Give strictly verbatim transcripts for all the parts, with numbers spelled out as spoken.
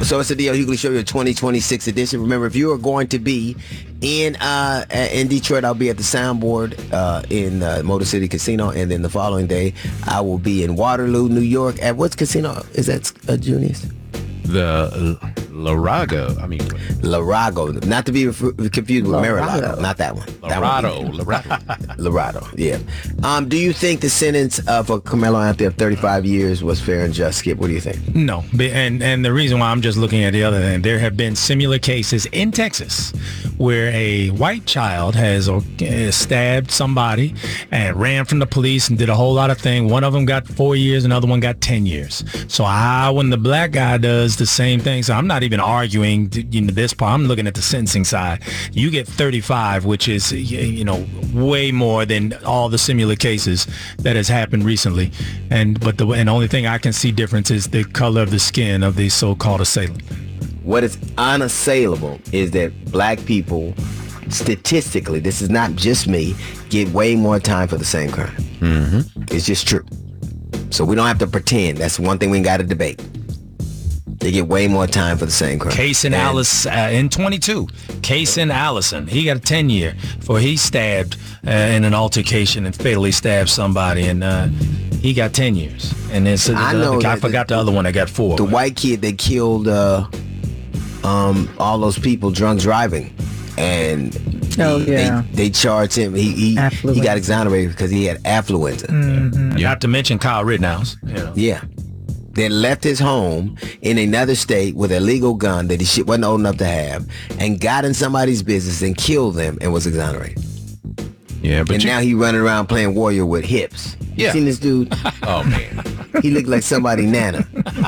So it's the D L Hughley Show, your twenty twenty-six edition. Remember, if you are going to be in uh, in Detroit, I'll be at the Soundboard uh, in uh, Motor City Casino, and then the following day, I will be in Waterloo, New York. At what casino is that, uh, Junius? The Larago. I mean, Larago, not to be ref- confused with Mar-a-Lago, not that one. Lorado, Lorado, Lorado. Yeah. Um, do you think the sentence uh, for Carmelo Anthony of thirty-five years was fair and just? Skip, what do you think? No, and and the reason why I'm just looking at the other thing, there have been similar cases in Texas where a white child has uh, stabbed somebody and ran from the police and did a whole lot of things. One of them got four years, another one got ten years. So I, when the black guy does the same thing, so I'm not even arguing you know, this part. I'm looking at the sentencing side. You get thirty-five, which is you know way more than all the similar cases that has happened recently. And but the and the only thing I can see difference is the color of the skin of the so-called assailant. What is unassailable is that black people, statistically, this is not just me, get way more time for the same crime. Mm-hmm. It's just true. So we don't have to pretend. That's one thing we got to debate. They get way more time for the same crime. Case in Alice uh, in twenty-two. Case in Allison. He got a ten year for he stabbed uh, in an altercation and fatally stabbed somebody, and uh, he got ten years. And then so the I other know guy, I that forgot the, the other one that got four. The white kid that killed uh, um, all those people drunk driving, and oh he, yeah, they, they charged him. He he, he got exonerated because he had affluenza. Mm-hmm. Yeah. Not to mention Kyle Rittenhouse. You know. Yeah. Then left his home in another state with a legal gun that he shit wasn't old enough to have, and got in somebody's business and killed them and was exonerated. Yeah, but and you, now he running around playing warrior with hips. You Yeah. seen this dude? oh man, He looked like somebody nana.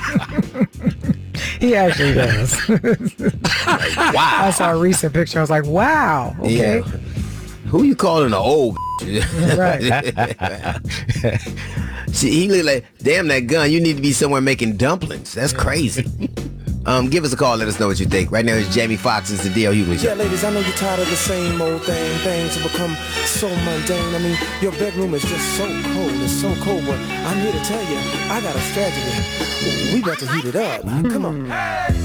he actually does. Wow. I saw a recent picture. I was like, wow. Okay. Yeah. Who you calling an old? Right. See, he look like, damn, that gun, you need to be somewhere making dumplings. That's crazy. Um, give us a call. Let us know what you think. Right now, it's Jamie Foxx's The D L Hughley Show. Yeah, ladies, I know you're tired of the same old thing. Things have become so mundane. I mean, your bedroom is just so cold. It's so cold. But I'm here to tell you, I got a strategy. We got to heat it up. Come on.